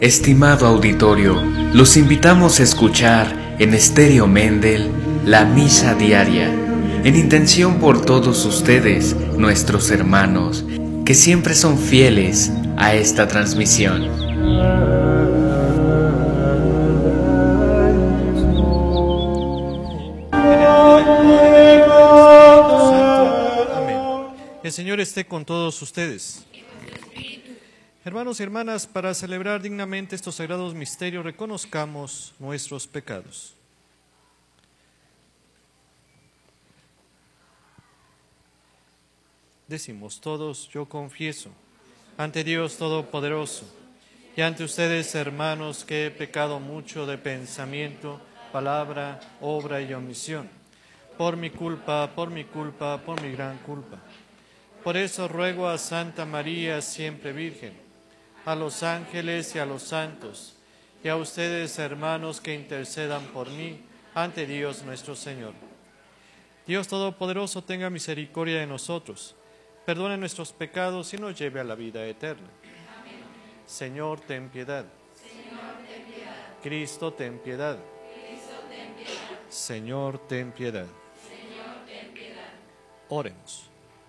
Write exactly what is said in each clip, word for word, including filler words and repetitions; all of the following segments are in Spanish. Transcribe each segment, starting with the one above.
Estimado auditorio, los invitamos a escuchar en Estéreo Mendel la misa diaria, en intención por todos ustedes, nuestros hermanos, que siempre son fieles a esta transmisión. Amén. El Señor esté con todos ustedes. Hermanos y hermanas, para celebrar dignamente estos sagrados misterios, reconozcamos nuestros pecados. Decimos todos: yo confieso ante Dios Todopoderoso y ante ustedes, hermanos, que he pecado mucho de pensamiento, palabra, obra y omisión, por mi culpa, por mi culpa, por mi gran culpa. Por eso ruego a Santa María, siempre Virgen, a los ángeles y a los santos, y a ustedes, hermanos, que intercedan por mí ante Dios nuestro Señor. Dios Todopoderoso tenga misericordia de nosotros, perdone nuestros pecados y nos lleve a la vida eterna. Amén. Señor, ten piedad. Señor, ten piedad. Cristo, ten piedad. Cristo, ten piedad. Señor, ten piedad. Señor, ten piedad. Oremos.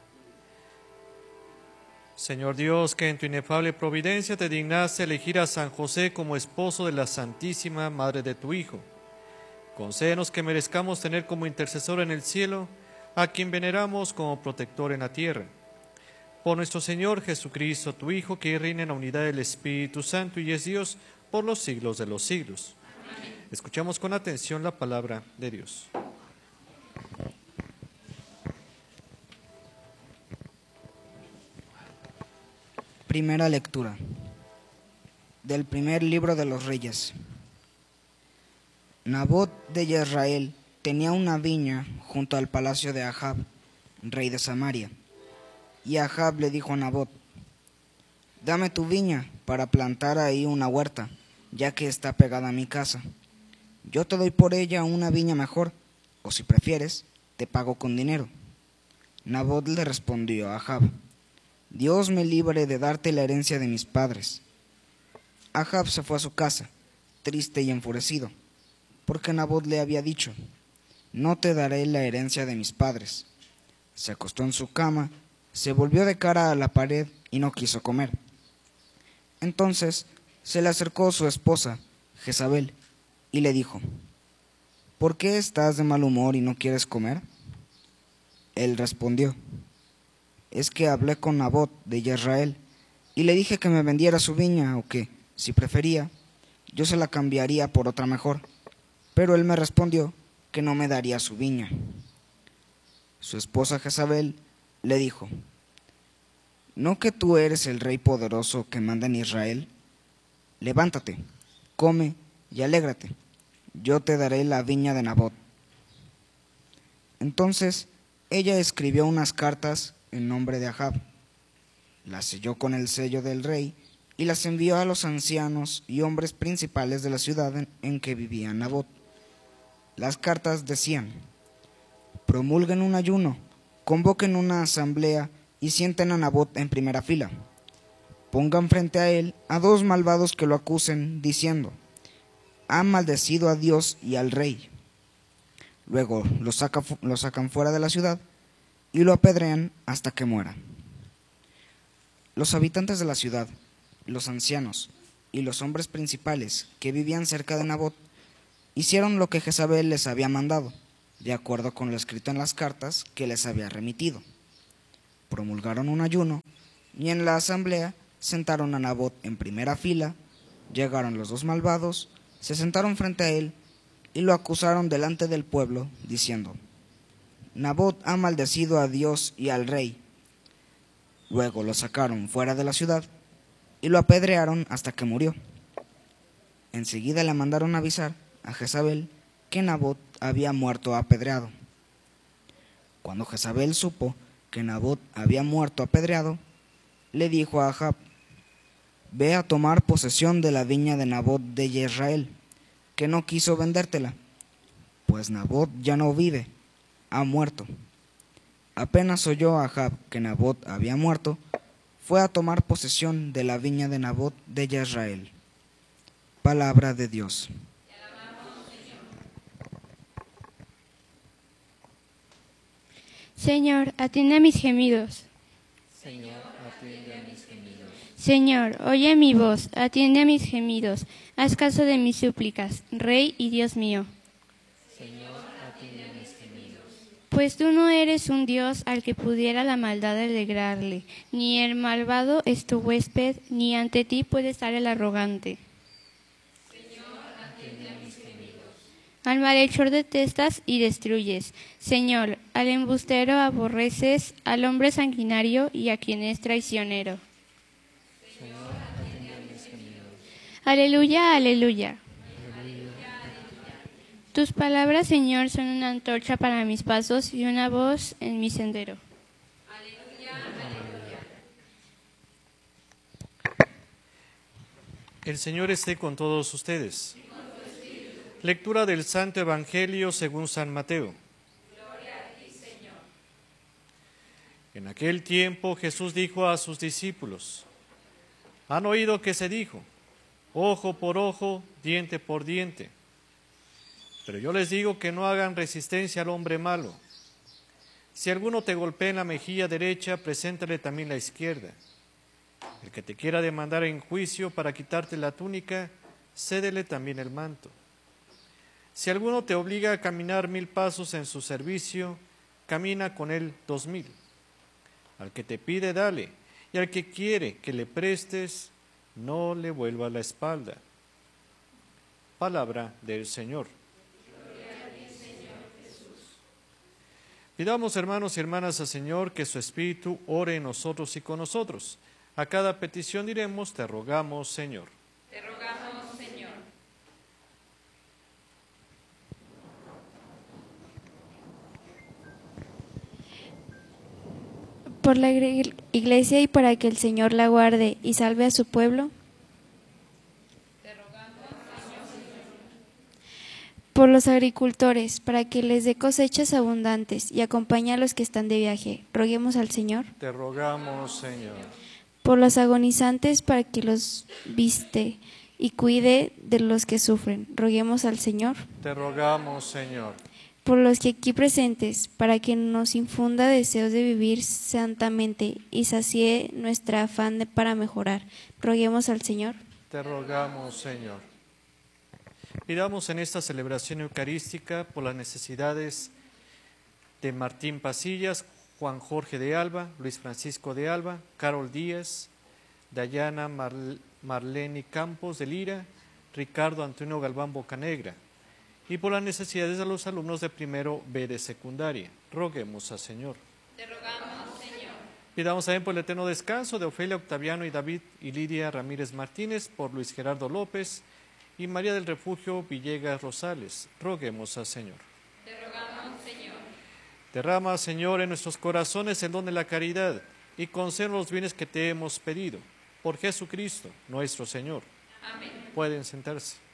Señor Dios, que en tu inefable providencia te dignaste elegir a San José como esposo de la Santísima Madre de tu Hijo, concédenos que merezcamos tener como intercesor en el cielo a quien veneramos como protector en la tierra. Por nuestro Señor Jesucristo, tu Hijo, que reina en la unidad del Espíritu Santo y es Dios por los siglos de los siglos. Amén. Escuchamos con atención la palabra de Dios. Primera lectura del primer libro de los Reyes. Nabot de Jezreel tenía una viña junto al palacio de Ahab, rey de Samaria. Y Ahab le dijo a Nabot: dame tu viña para plantar ahí una huerta, ya que está pegada a mi casa. Yo te doy por ella una viña mejor, o si prefieres, te pago con dinero. Nabot le respondió a Ahab: Dios me libre de darte la herencia de mis padres. Ahab se fue a su casa, triste y enfurecido, porque Nabot le había dicho: no te daré la herencia de mis padres. Se acostó en su cama, se volvió de cara a la pared y no quiso comer. Entonces se le acercó su esposa, Jezabel, y le dijo: ¿por qué estás de mal humor y no quieres comer? Él respondió: es que hablé con Nabot de Jezreel y le dije que me vendiera su viña o que, si prefería, yo se la cambiaría por otra mejor, pero él me respondió que no me daría su viña. Su esposa Jezabel le dijo: ¿no que tú eres el rey poderoso que manda en Israel? Levántate, come y alégrate, yo te daré la viña de Nabot. Entonces ella escribió unas cartas en nombre de Ahab, las selló con el sello del rey y las envió a los ancianos y hombres principales de la ciudad en, en que vivía Nabot. Las cartas decían: promulguen un ayuno, convoquen una asamblea y sienten a Nabot en primera fila. Pongan frente a él a dos malvados que lo acusen, diciendo: ha maldecido a Dios y al rey. Luego lo, saca, lo sacan fuera de la ciudad y lo apedrean hasta que muera. Los habitantes de la ciudad, los ancianos y los hombres principales que vivían cerca de Nabot hicieron lo que Jezabel les había mandado, de acuerdo con lo escrito en las cartas que les había remitido. Promulgaron un ayuno y en la asamblea sentaron a Nabot en primera fila. Llegaron los dos malvados, se sentaron frente a él y lo acusaron delante del pueblo, diciendo: Nabot ha maldecido a Dios y al rey. Luego lo sacaron fuera de la ciudad y lo apedrearon hasta que murió. Enseguida le mandaron avisar a Jezabel que Nabot había muerto apedreado. Cuando Jezabel supo que Nabot había muerto apedreado, le dijo a Ahab: ve a tomar posesión de la viña de Nabot de Jezreel, que no quiso vendértela, pues Nabot ya no vive, ha muerto. Apenas oyó Ahab que Nabot había muerto, fue a tomar posesión de la viña de Nabot de Jezreel. Palabra de Dios. Señor, atiende a mis gemidos. Señor, atiende a mis gemidos. Señor, oye mi voz, atiende a mis gemidos. Haz caso de mis súplicas, Rey y Dios mío. Señor, atiende a mis gemidos. Pues tú no eres un Dios al que pudiera la maldad alegrarle, ni el malvado es tu huésped, ni ante ti puede estar el arrogante. Al malhechor detestas y destruyes. Señor, al embustero aborreces, al hombre sanguinario y a quien es traicionero. Señor, atiende a mis gemidos. Aleluya, aleluya. Tus palabras, Señor, son una antorcha para mis pasos y una voz en mi sendero. El Señor esté con todos ustedes. Lectura del Santo Evangelio según San Mateo. Gloria a ti, Señor. En aquel tiempo Jesús dijo a sus discípulos: ¿Han oído que se dijo, ojo por ojo, diente por diente? Pero yo les digo que no hagan resistencia al hombre malo. Si alguno te golpea en la mejilla derecha, preséntale también la izquierda. El que te quiera demandar en juicio para quitarte la túnica, cédele también el manto. Si alguno te obliga a caminar mil pasos en su servicio, camina con él dos mil. Al que te pide, dale, y al que quiere que le prestes, no le vuelvas la espalda. Palabra del Señor. Gloria a ti, Señor Jesús. Pidamos, hermanos y hermanas, al Señor que su Espíritu ore en nosotros y con nosotros. A cada petición diremos: te rogamos, Señor. Te rogamos, Señor. Por la Iglesia y para que el Señor la guarde y salve a su pueblo. Te rogamos, Señor. Por los agricultores, para que les dé cosechas abundantes y acompañe a los que están de viaje. Roguemos al Señor. Te rogamos, Señor. Por los agonizantes, para que los viste y cuide de los que sufren. Roguemos al Señor. Te rogamos, Señor. Por los que aquí presentes, para que nos infunda deseos de vivir santamente y sacie nuestra afán de, para mejorar. Roguemos al Señor. Te rogamos, Señor. Pidamos en esta celebración eucarística por las necesidades de Martín Pasillas, Juan Jorge de Alba, Luis Francisco de Alba, Carol Díaz, Dayana Mar Marlene Campos de Lira, Ricardo Antonio Galván Bocanegra, y por las necesidades de los alumnos de primero B de secundaria. Roguemos al Señor. Te rogamos, Señor. Pidamos también por el eterno descanso de Ofelia Octaviano y David y Lidia Ramírez Martínez, por Luis Gerardo López y María del Refugio Villegas Rosales. Roguemos al Señor. Te rogamos, Señor. Derrama, Señor, en nuestros corazones el don de la caridad y concédenos los bienes que te hemos pedido. Por Jesucristo, nuestro Señor. Amén. Pueden sentarse.